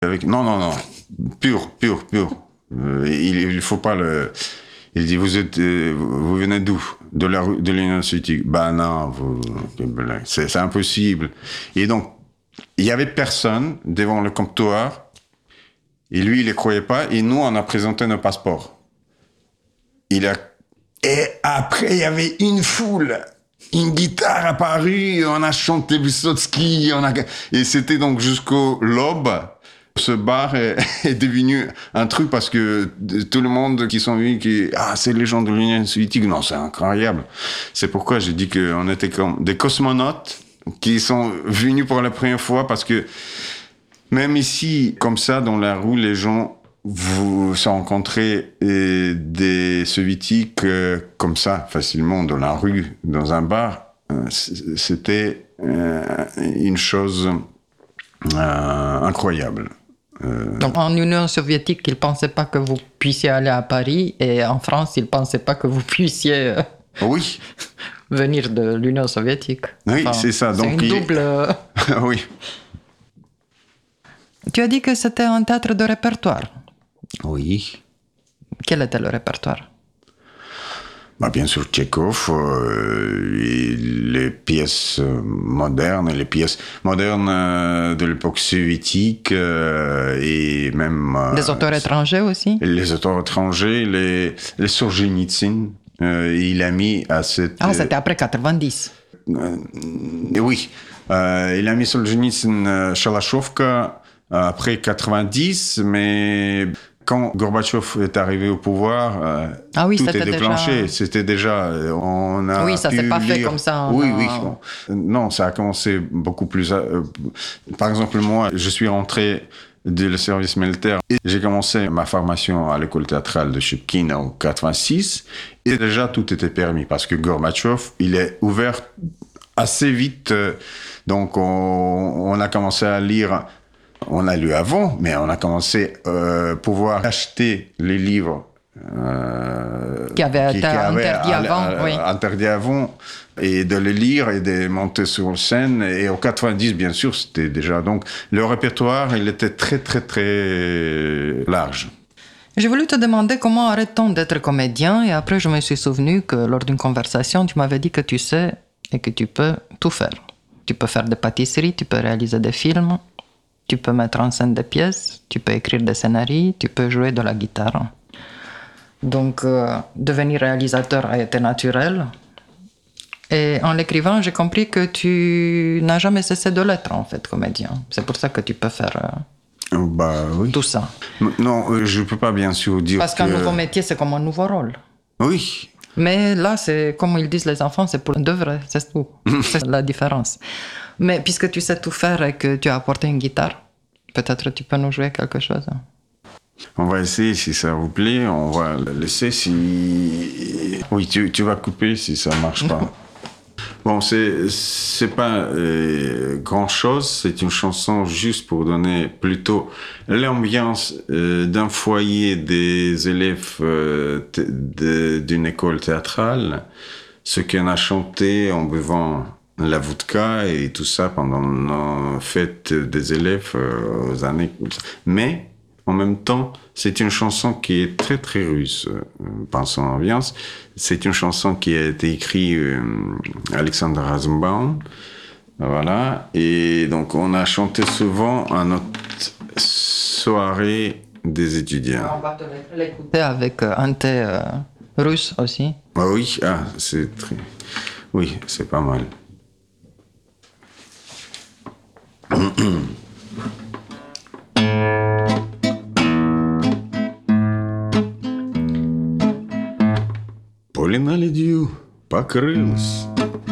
Non, non, non. Pur. Il faut pas le... Il dit, vous venez d'où? De la rue, de l'Union soviétique. Ben non, c'est impossible. Et donc, il y avait personne devant le comptoir. Et lui, il les croyait pas. Et nous, on a présenté nos passeports. Et après, il y avait une foule. Une guitare apparue. On a chanté Vysotsky. Et c'était donc jusqu'au l'aube. Ce bar est devenu un truc parce que tout le monde qui sont venus, c'est les gens de l'Union soviétique. Non, c'est incroyable. C'est pourquoi j'ai dit qu'on était comme des cosmonautes qui sont venus pour la première fois parce que même ici, comme ça, dans la rue, les gens vous se rencontraient des soviétiques comme ça, facilement, dans la rue, dans un bar. C'était une chose incroyable. Donc en Union soviétique, ils ne pensaient pas que vous puissiez aller à Paris, et en France, ils ne pensaient pas que vous puissiez oui. venir de l'Union soviétique. Oui, c'est ça. Donc c'est une double... oui. Tu as dit que c'était un théâtre de répertoire. Oui. Quel était le répertoire? Bien sûr, Tchekhov, les pièces modernes, de l'époque soviétique, et même... Des auteurs étrangers aussi? Les auteurs étrangers, les Solzhenitsyn, il a mis à cette... c'était après 90. Oui. Il a mis Solzhenitsyn, Chalashovka, après 90, mais... Quand Gorbatchev est arrivé au pouvoir, tout est déclenché. C'était déjà... On a oui, ça pu s'est pas lire. fait comme ça. Oui. Non, ça a commencé beaucoup plus... Par exemple, moi, je suis rentré du service militaire et j'ai commencé ma formation à l'école théâtrale de Chupkin en 86. Et déjà, tout était permis parce que Gorbatchev, il est ouvert assez vite. Donc, on a commencé à lire... On a lu avant, mais on a commencé à pouvoir acheter les livres qui avaient été interdits avant, et de les lire et de monter sur scène. Et en 90, bien sûr, c'était déjà... Donc, le répertoire, il était très, très, très large. J'ai voulu te demander comment arrête-t-on d'être comédien, et après je me suis souvenu que lors d'une conversation, tu m'avais dit que tu sais et que tu peux tout faire. Tu peux faire des pâtisseries, tu peux réaliser des films, tu peux mettre en scène des pièces, tu peux écrire des scénarios, tu peux jouer de la guitare. Donc, devenir réalisateur a été naturel. Et en l'écrivant, j'ai compris que tu n'as jamais cessé de l'être, en fait, comédien. C'est pour ça que tu peux faire oui. tout ça. Non, je ne peux pas bien sûr dire parce qu'un nouveau métier, c'est comme un nouveau rôle. Oui. Mais là, c'est comme ils disent les enfants, c'est pour de vrai, c'est tout. C'est la différence. Mais puisque tu sais tout faire et que tu as apporté une guitare, peut-être tu peux nous jouer quelque chose. On va essayer si ça vous plaît. On va le laisser si... Oui, tu vas couper si ça ne marche pas. Bon, c'est pas grand-chose. C'est une chanson juste pour donner plutôt l'ambiance d'un foyer des élèves d'une école théâtrale. Ce qu'on a chanté en buvant la vodka et tout ça pendant nos fêtes des élèves aux années... Mais, en même temps, c'est une chanson qui est très, très russe par son ambiance. C'est une chanson qui a été écrite Alexandre Rosenbaum. Voilà. Et donc, on a chanté souvent à notre soirée des étudiants. On va l'écouter avec un thé russe aussi. Ah oui, c'est très... Oui, c'est pas mal. Поле наледью покрылось,